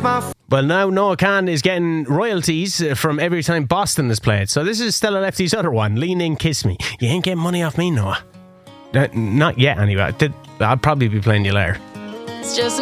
Well, now Noah Khan is getting royalties from every time Boston is played. So this is Stella Lefty's other one, Lean In, Kiss Me. You ain't getting money off me, Noah. Not yet, anyway. I'll probably be playing you later. It's just